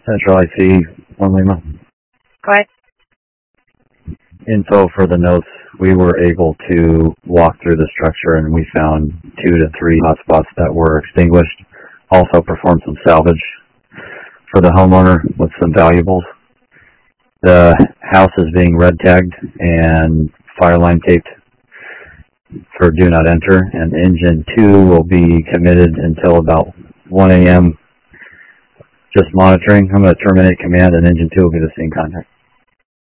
Central IC, 1 Lima. Go ahead. Info for the notes. We were able to walk through the structure and we found 2 to 3 hotspots that were extinguished. Also performed some salvage for the homeowner with some valuables. The house is being red tagged and fire line taped for do not enter, and engine 2 will be committed until about 1 a.m. just monitoring. I'm going to terminate command and engine 2 will be the same contact.